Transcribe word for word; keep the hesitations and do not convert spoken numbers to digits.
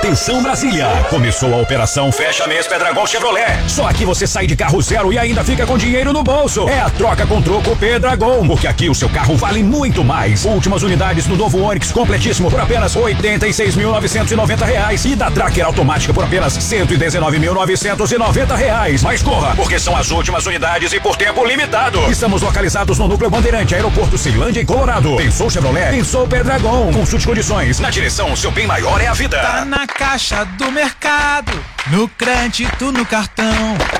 Atenção Brasília, começou a operação Fecha Mês Peddragon Chevrolet. Só aqui você sai de carro zero e ainda fica com dinheiro no bolso. É a troca com troco Peddragon, porque aqui o seu carro vale muito mais. Últimas unidades no novo Onix completíssimo por apenas oitenta e seis mil novecentos e noventa reais e da Tracker automática por apenas cento e dezenove mil novecentos e noventa reais. Mas corra, porque são as últimas unidades e por tempo limitado. Estamos localizados no Núcleo Bandeirante, Aeroporto Ceilândia, em Colorado. Pensou Chevrolet? Pensou Peddragon. Consulte condições. Na direção, seu bem maior é a vida. Tá na caixa do mercado, no crédito, no cartão.